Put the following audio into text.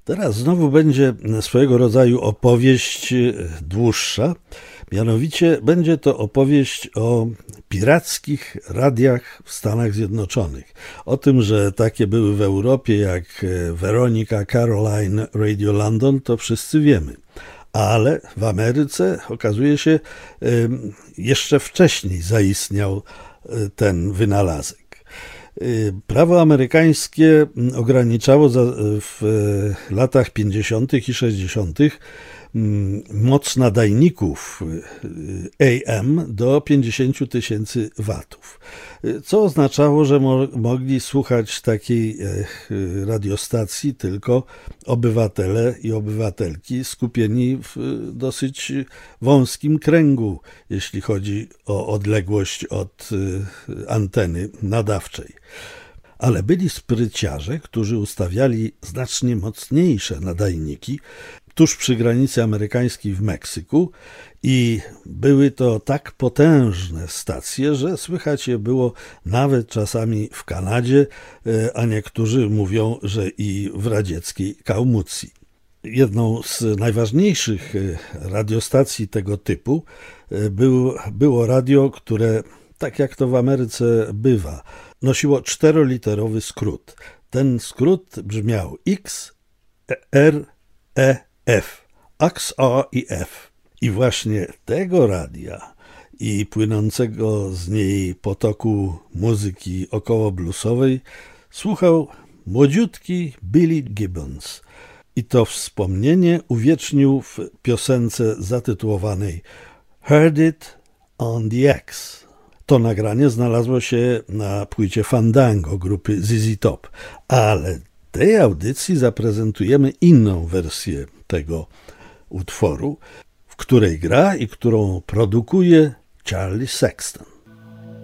Teraz znowu będzie swojego rodzaju opowieść dłuższa. Mianowicie będzie to opowieść o pirackich radiach w Stanach Zjednoczonych. O tym, że takie były w Europie jak Veronica, Caroline, Radio London, to wszyscy wiemy. Ale w Ameryce, okazuje się, jeszcze wcześniej zaistniał ten wynalazek. Prawo amerykańskie ograniczało w latach 50. i 60. moc nadajników AM do 50 000 watów, co oznaczało, że mogli słuchać takiej radiostacji tylko obywatele i obywatelki skupieni w dosyć wąskim kręgu, jeśli chodzi o odległość od anteny nadawczej. Ale byli spryciarze, którzy ustawiali znacznie mocniejsze nadajniki tuż przy granicy amerykańskiej w Meksyku i były to tak potężne stacje, że słychać je było nawet czasami w Kanadzie, a niektórzy mówią, że i w radzieckiej Kałmucji. Jedną z najważniejszych radiostacji tego typu było radio, które, tak jak to w Ameryce bywa, nosiło 4-literowy skrót. Ten skrót brzmiał XREF, XREF. I właśnie tego radia i płynącego z niej potoku muzyki około bluesowej słuchał młodziutki Billy Gibbons. I to wspomnienie uwiecznił w piosence zatytułowanej Heard It on the X. To nagranie znalazło się na płycie Fandango grupy ZZ Top, ale w tej audycji zaprezentujemy inną wersję tego utworu, w której gra i którą produkuje Charlie Sexton.